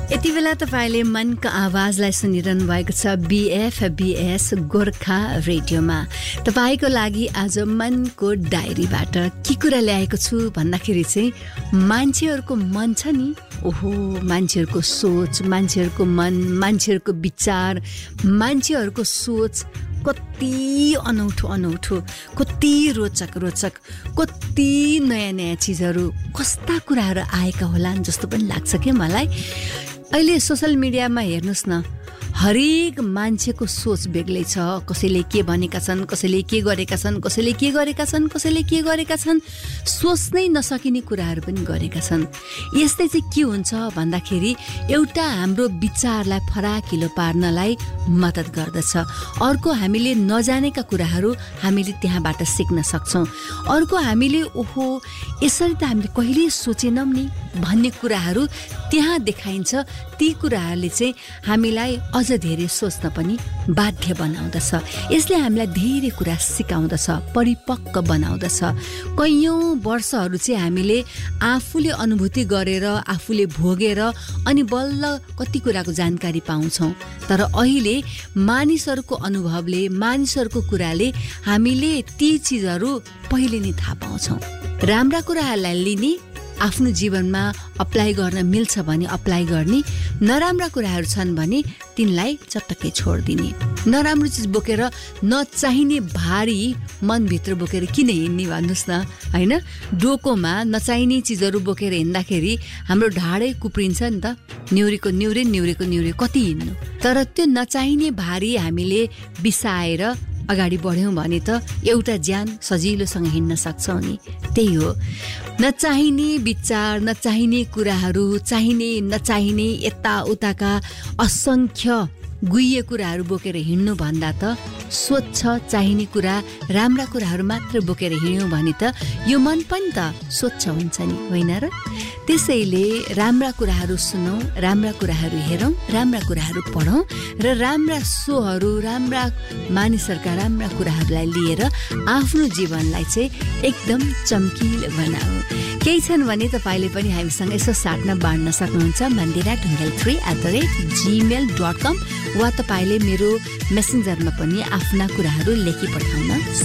यति बेला तपाईले मनको आवाजलाई सुनिरहनु भएको छ BFBS गोर्खा रेडियोमा। तपाईको लागि आज मनको डायरीबाट के कुरा ल्याएको छु भन्दाखेरि चाहिँ मान्छेहरुको मन छ नि, ओहो मान्छेहरुको सोच, मान्छेहरुको मन, मान्छेहरुको विचार, मान्छेहरुको सोच कति अनौठो अनौठो, कति रोचक रोचक, कति नयाँ नयाँ चीजहरु, कस्ता कुराहरु आएका होलान् जस्तो पनि लाग्छ के मलाई। अहिले सोशल मिडियामा हेर्नुस् न, हरेक मान्छेको सोच बेग्लै छ। कसैले के भनेका छन्, कसैले के गरेका छन्, कसैले के गरेका छन्, कसैले के गरेका छन्, सोच्नै नसकिने कुराहरू पनि गरेका छन्। यस्तै चाहिँ के हुन्छ भन्दाखेरि एउटा हाम्रो विचारलाई फराकिलो पार्नलाई मद्दत गर्दछ। अर्को हामीले नजानेका कुराहरू हामीले त्यहाँबाट सिक्न सक्छौं। अर्को हामीले ओहो यसरी त हामीले कहिल्यै सोचेनौं नि भन्ने कुराहरू त्यहाँ देखाइन्छ। ती कुराहरूले चाहिँ हामीलाई अझ धेरै सोच्न पनि बाध्य बनाउँदछ। यसले हामीलाई धेरै कुरा सिकाउँदछ, परिपक्व बनाउँदछ। कैयौं वर्षहरू चाहिँ हामीले आफूले अनुभूति गरेर, आफूले भोगेर अनि बल्ल कति कुराको जानकारी पाउँछौं। तर अहिले मानिसहरूको अनुभवले, मानिसहरूको कुराले हामीले ती चीजहरू पहिले नै थाहा पाउँछौं। राम्रा कुराहरूलाई लिने, आफ्नो जीवनमा अप्लाई गर्न मिल्छ भने अप्लाई गर्ने, नराम्रा कुराहरू छन् भने तिनलाई चटक्कै छोड्दिने। नराम्रो चीज बोकेर, नचाहिने भारी मनभित्र बोकेर किन हिँड्ने भन्नुस् न, हैन? डोकोमा नचाहिने चीजहरू बोकेर हिँड्दाखेरि हाम्रो ढाडै कुप्रिन्छ नि त। न्युरेको न्युरे, न्युरेको न्युरे कति हिँड्नु। तर त्यो नचाहिने भारी हामीले बिसाएर अगाडि बढ्यौं भने त एउटा ज्यान सजिलोसँग हिँड्न सक्छौं नि। त्यही हो, नचाहिने विचार, नचाहिने कुराहरू, चाहिने नचाहिने यताउताका असंख्य गुइए कुराहरू बोकेर हिँड्नु भन्दा त स्वच्छ चाहिने कुरा, राम्रा कुराहरू मात्र बोकेर हिँड्यौं भने त यो मन पनि त स्वच्छ हुन्छ नि, होइन र? त्यसैले राम्रा कुराहरू सुनौं, राम्रा कुराहरू हेरौं, राम्रा कुराहरू पढौं र राम्रा सोहरू, राम्रा मानिसहरूका राम्रा कुराहरूलाई लिएर आफ्नो जीवनलाई चाहिँ एकदम चम्किलो बनाऊ। केही छन् भने तपाईले पनि हामीसँग यसो साट्न बाँड्न सक्नुहुन्छ। mandira.3@gmail.com वा तपाईले मेरो मेसेन्जरमा पनि आफ्ना कुराहरू लेखी पठाउन